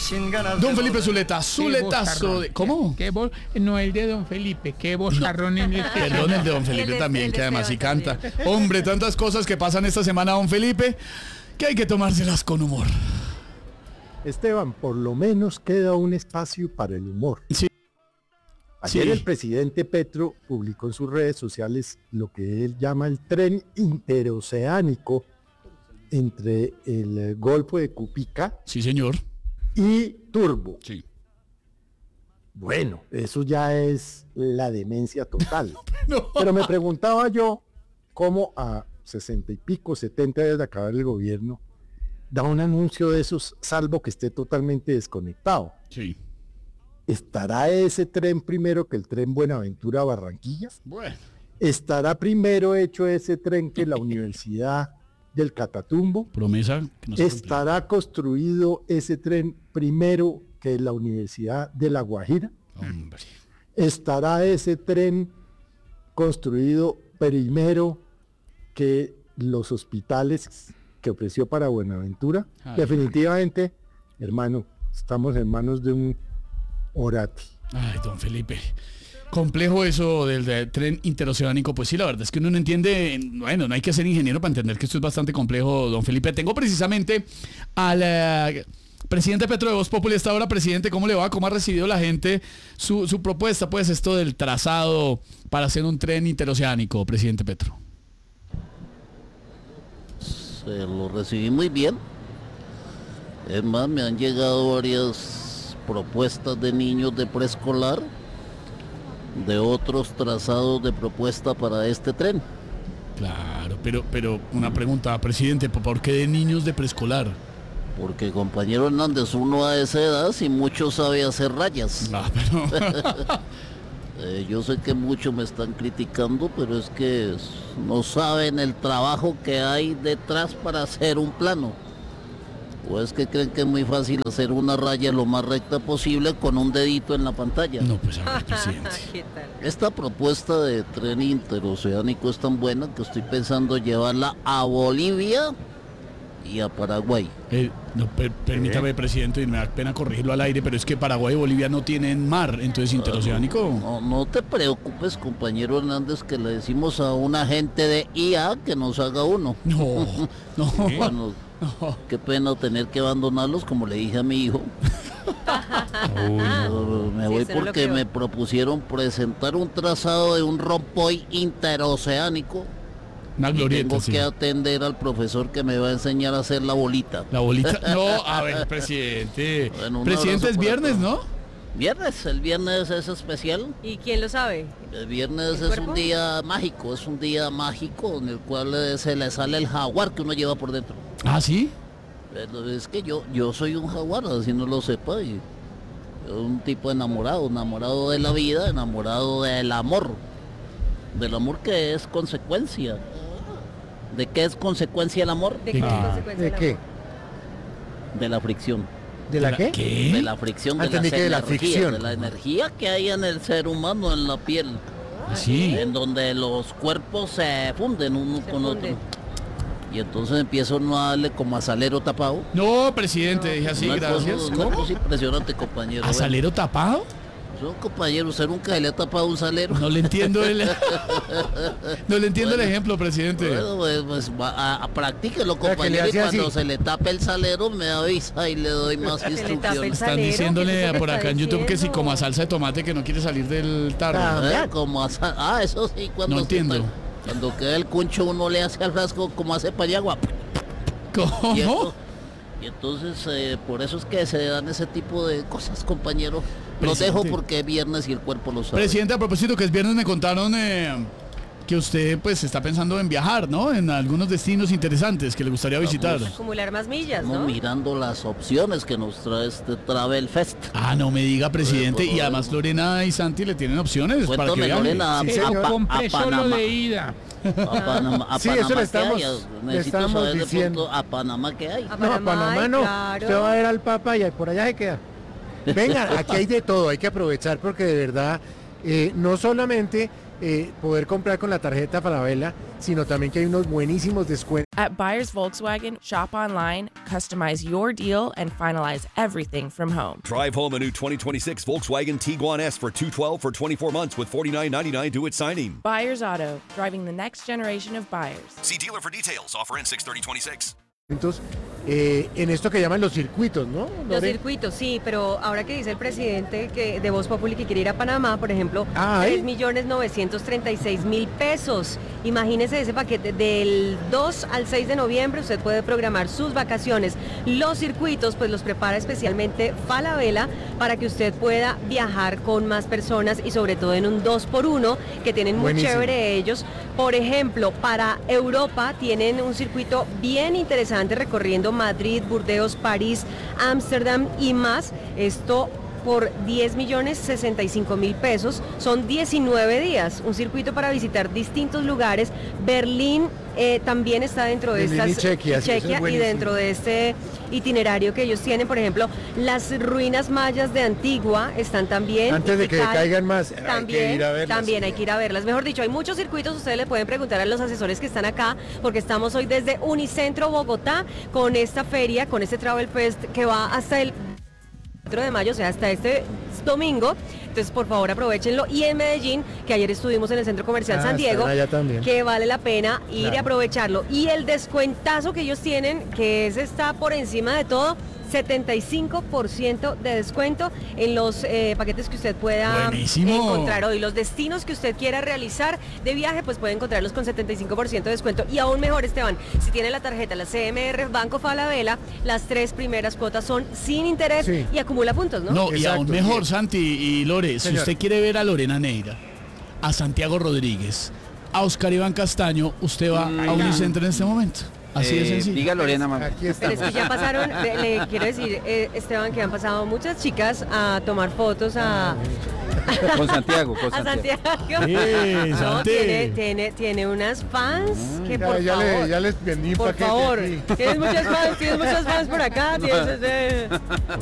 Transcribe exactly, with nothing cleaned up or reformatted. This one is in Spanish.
Don Felipe Zuleta, Zuletazo de... ¿Cómo? ¿Qué voz? No, el de Don Felipe, qué vozarrón en el... Perdón, el de Don Felipe también, que además sí canta. Hombre, tantas cosas que pasan esta semana, Don Felipe, que hay que tomárselas con humor. Esteban, por lo menos queda un espacio para el humor. Sí. Ayer Sí. el presidente Petro publicó en sus redes sociales lo que él llama el tren interoceánico entre el Golfo de Cupica Sí, señor. y Turbo. Sí. Bueno, eso ya es la demencia total. No. Pero me preguntaba yo cómo a sesenta y pico, setenta días de acabar el gobierno, da un anuncio de esos, salvo que esté totalmente desconectado. Sí. ¿Estará ese tren primero que el tren Buenaventura Barranquilla? Bueno. ¿Estará primero hecho ese tren que la Universidad del Catatumbo? Promesa que no se cumple. ¿Estará construido ese tren primero que la Universidad de La Guajira? Hombre. ¿Estará ese tren construido primero que los hospitales que ofreció para Buenaventura? Ay. Definitivamente, hermano, estamos en manos de un orati. Ay, don Felipe. Complejo eso del, del tren interoceánico. Pues sí, la verdad es que uno no entiende. Bueno, no hay que ser ingeniero para entender que esto es bastante complejo, don Felipe. Tengo precisamente al eh, presidente Petro de Voz Populi esta hora. Presidente, ¿cómo le va? ¿Cómo ha recibido la gente su, su propuesta? Pues esto del trazado para hacer un tren interoceánico, presidente Petro. Se lo recibí muy bien. Es más, me han llegado varias propuestas de niños de preescolar, de otros trazados de propuesta para este tren. Claro, pero, pero una pregunta, presidente, ¿por qué de niños de preescolar? Porque, compañero Hernández, uno a esa edad y mucho sabe hacer rayas. Ah, pero... Eh, yo sé que muchos me están criticando, pero es que es- no saben el trabajo que hay detrás para hacer un plano. ¿O es que creen que es muy fácil hacer una raya lo más recta posible con un dedito en la pantalla? No, pues a ver, presidente. ¿Qué tal? Esta propuesta de tren interoceánico es tan buena que estoy pensando llevarla a Bolivia y a Paraguay. Eh, no, per- permítame, presidente, y me da pena corregirlo al aire, pero es que Paraguay y Bolivia no tienen mar, entonces interoceánico. No, no te preocupes, compañero Hernández, que le decimos a un agente de I A que nos haga uno. No, no. Bueno, no. qué pena tener que abandonarlos, como le dije a mi hijo. Pero me Sí, voy eso era lo porque peor. me propusieron presentar un trazado de un rompoy interoceánico. Una Y glorieta, tengo sí. que atender al profesor que me va a enseñar a hacer la bolita. La bolita. No, a ver, presidente. Bueno, un Presidente, abrazo es para viernes, todos. ¿no? Viernes, el viernes es especial. ¿Y quién lo sabe? El viernes ¿El es cuerpo? un día mágico, es un día mágico en el cual eh, se le sale el jaguar que uno lleva por dentro. Ah, ¿sí? Pero es que yo, yo soy un jaguar, así no lo sepa. Y un tipo enamorado, enamorado de la vida, enamorado del amor. Del amor que es consecuencia. ¿De qué es consecuencia el amor? ¿De qué Ah. consecuencia ¿De la- qué? De la fricción. ¿De la qué? ¿Qué? De la fricción, Ah, de entendí las que de la energías, fricción. de la energía que hay en el ser humano, en la piel. Sí. En donde los cuerpos se funden uno Se con funden. otro. Y entonces empieza uno a darle como a salero tapado. No, presidente, dije así, Una cosa- gracias. una ¿Cómo? cosa impresionante, compañero. ¿A salero tapado? Bueno, compañero, usted nunca le ha tapado un salero. No le entiendo el... No le entiendo Bueno. el ejemplo, presidente. Bueno, pues, pues, va a, a practíquelo, sea, que le compañero, y hace cuando así. se le tape el salero me avisa y le doy más Que se le tape el instrucciones. Están salero, diciéndole ¿qué es eso por que acá en está YouTube que si diciendo? como a salsa de tomate que no quiere salir del tarro. Ah. ¿Eh? Como a sal- ah, eso sí, cuando No se entiendo. ta- cuando queda el cuncho uno le hace al frasco como hace Payagua. Y, ¿Cómo? esto- y entonces eh, por eso es que se dan ese tipo de cosas, compañero. Los Presidente. dejo porque es viernes y el cuerpo lo sabe. Presidente, a propósito que es viernes me contaron eh, que usted pues está pensando en viajar, ¿no? En algunos destinos interesantes que le gustaría visitar. Acumular más millas, Estamos ¿no? mirando las opciones que nos trae este Travel Fest. Ah, no me diga, presidente. Pues, Y además Lorena y Santi le tienen opciones para que Cuéntame, viaje. Lorena, Sí, a, señor. a- a Compré solo Panamá. de ida. A Panamá, a Sí, Panamá eso le ¿qué estamos- hay? le Necesito estamos saber de diciendo. pronto a Panamá qué hay. A No, a Panamá, Panamá no. claro. Usted va a ver al Papa y por allá se queda. Venga, aquí hay de todo, hay que aprovechar porque de verdad, eh, no solamente eh, poder comprar con la tarjeta Falabella, sino también que hay unos buenísimos descuentos. At Buyers Volkswagen, shop online, customize your deal, and finalize everything from home. Drive home a new twenty twenty-six Volkswagen Tiguan S for two hundred twelve for twenty-four months with forty-nine ninety-nine due at signing. Buyers Auto, driving the next generation of buyers. See dealer for details. Offer in six thirty twenty-six. Eh, en esto que llaman los circuitos, ¿no? Los Lore? circuitos, sí, pero ahora que dice el presidente que de Voz Populi que quiere ir a Panamá, por ejemplo, Ay. tres millones novecientos treinta y seis mil pesos. Imagínese ese paquete del dos al seis de noviembre, usted puede programar sus vacaciones. Los circuitos, pues los prepara especialmente Falabella para que usted pueda viajar con más personas y sobre todo en un dos por uno que tienen muy Buenísimo. chévere ellos. Por ejemplo, para Europa tienen un circuito bien interesante recorriendo Madrid, Burdeos, París, Ámsterdam y más. Esto por diez millones sesenta y cinco mil pesos. Son diecinueve días. Un circuito para visitar distintos lugares. Berlín eh, también está dentro de Berlín y estas Chequia, sí, eso es Chequia, y buenísimo. dentro de este itinerario que ellos tienen, por ejemplo, las ruinas mayas de Antigua están también. Antes de que Tikal, caigan más, hay que también, ir a verlas. también hay que ir a verlas. Mejor dicho, hay muchos circuitos. Ustedes le pueden preguntar a los asesores que están acá, porque estamos hoy desde Unicentro Bogotá con esta feria, con este Travel Fest que va hasta el cuatro de mayo, o sea, hasta este domingo. Entonces, por favor, aprovechenlo. Y en Medellín, que ayer estuvimos en el Centro Comercial Ah, San Diego, están allá también. que vale la pena ir Claro. y aprovecharlo. Y el descuentazo que ellos tienen, que ese está por encima de todo, setenta y cinco por ciento de descuento en los eh, paquetes que usted pueda Buenísimo. encontrar hoy. Los destinos que usted quiera realizar de viaje, pues puede encontrarlos con setenta y cinco por ciento de descuento. Y aún mejor, Esteban, si tiene la tarjeta, la C M R Banco Falabella, las tres primeras cuotas son sin interés Sí. y acumula puntos, ¿no? No, y Exacto. aún mejor, Santi y Lore, si Señor. usted quiere ver a Lorena Neira, a Santiago Rodríguez, a Oscar Iván Castaño, usted va a Unicentro en este momento. Así de Eh, sencillo. Diga Lorena, mamá. Aquí Pero está. es que ya pasaron, le, le quiero decir, eh, Esteban, que han pasado muchas chicas a tomar fotos a, Con Santiago, con a Santiago. Santiago. Sí, No, Santi. tiene, tiene, tiene unas fans que Ya, por ya favor, le- ya les vendí un por paquete favor, aquí. tienes muchas fans, tienes muchas fans por acá, tienes, eh,